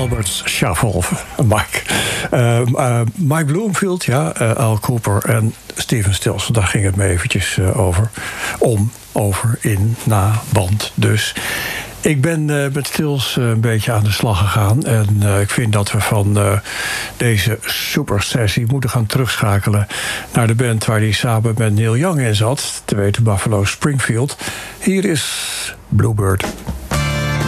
Albert's Shuffle. Mike Bloomfield, Al Cooper en Stephen Stills. Daar ging het me eventjes over. Over, in, na, band. Dus ik ben met Stills een beetje aan de slag gegaan. En ik vind dat we van deze supersessie moeten gaan terugschakelen naar de band waar hij samen met Neil Young in zat. Te weten Buffalo Springfield. Hier is Bluebird.